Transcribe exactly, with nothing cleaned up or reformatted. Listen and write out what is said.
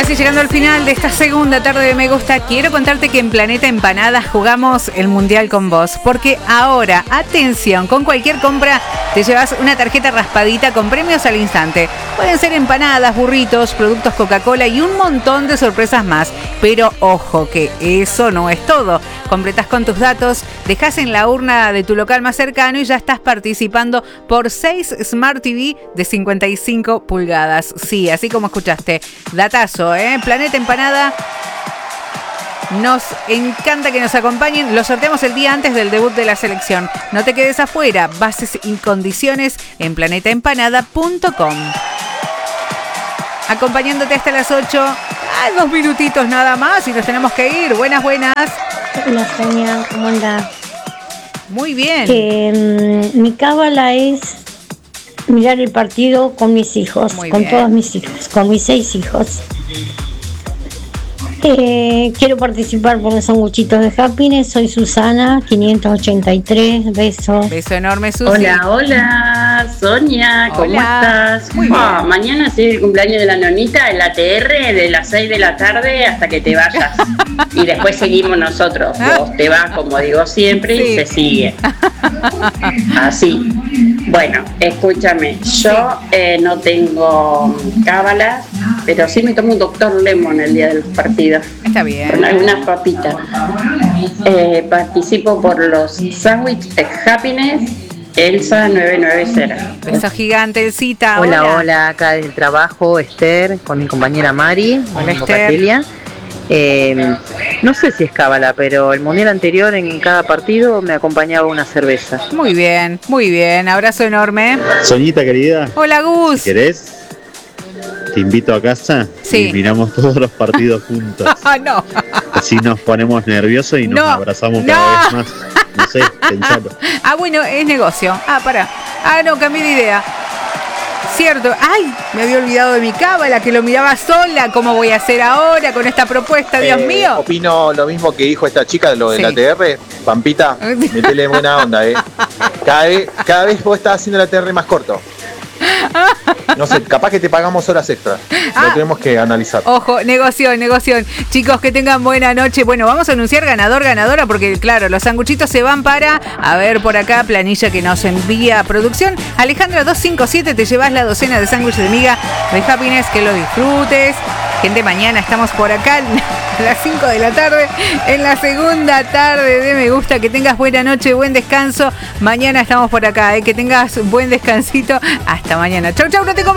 Casi llegando al final de esta segunda tarde de Me Gusta, quiero contarte que en Planeta Empanadas jugamos el Mundial con vos. Porque ahora, atención, con cualquier compra te llevas una tarjeta raspadita con premios al instante. Pueden ser empanadas, burritos, productos Coca-Cola y un montón de sorpresas más. Pero ojo, que eso no es todo. Completás con tus datos, dejás en la urna de tu local más cercano y ya estás participando por seis Smart T V de cincuenta y cinco pulgadas. Sí, así como escuchaste. Datazo, ¿eh? Planeta Empanada. Nos encanta que nos acompañen. Lo sorteamos el día antes del debut de la selección. No te quedes afuera. Bases y condiciones en planeta empanada punto com. Acompañándote hasta las ocho. Ah, dos minutitos nada más y nos tenemos que ir. Buenas, buenas. Hola, Sonia. ¿Cómo andás? Muy bien. Que um, mi cábala es mirar el partido con mis hijos, Muy con bien. todos mis hijos, con mis seis hijos. Eh, quiero participar por los sanguchitos de Happiness. Soy Susana, quinientos ochenta y tres. Besos. Beso enorme, Susi. Hola, hola, Sonia, ¿cómo Hola. estás? Muy Ah, bien. mañana es el cumpleaños de la nonita en la T R de las seis de la tarde hasta que te vayas. Y después seguimos nosotros. Vos te vas, como digo siempre, Sí. y se sigue. Así. Bueno, escúchame, yo eh, no tengo cábalas, pero sí me tomo un doctor Lemon el día de los partidos. Está bien. Con algunas papitas. Eh, participo por los sándwiches de Happiness, Elsa nueve nueve cero. Beso gigante, Elcita. Hola, hola, acá del trabajo, Esther, con mi compañera Mari, Hola, con Esther. Catelia. Eh, no sé si es cábala, pero el mundial anterior en cada partido me acompañaba una cerveza. Muy bien, muy bien. Abrazo enorme. Soñita querida, Hola, Gus. ¿querés? Te invito a casa Sí. y miramos todos los partidos juntos. Ah, no. Así nos ponemos nerviosos y nos No, abrazamos no. cada vez más. No sé, pensalo. Ah, bueno, es negocio. Ah, pará. Ah, no, cambié de idea. Cierto. Ay, me había olvidado de mi cábala, que lo miraba sola. ¿Cómo voy a hacer ahora con esta propuesta? Dios Eh, mío. Opino lo mismo que dijo esta chica de lo de Sí. la T R. Pampita, metele buena onda, ¿eh? Cada vez, cada vez vos estás haciendo la T R más corto. No sé, capaz que te pagamos horas extra. Ah. Lo tenemos que analizar. Ojo, negoción, negoción. Chicos, que tengan buena noche. Bueno, vamos a anunciar ganador, ganadora, porque claro, los sanguchitos se van para, a ver por acá, planilla que nos envía producción. Alejandra dos cinco siete, te llevas la docena de sándwiches de miga de Happiness, que lo disfrutes. Gente, mañana estamos por acá a las cinco de la tarde, en la segunda tarde de Me Gusta. Que tengas buena noche, buen descanso. Mañana estamos por acá, ¿eh? Que tengas buen descansito. Hasta mañana. Chau, chau, no te comas.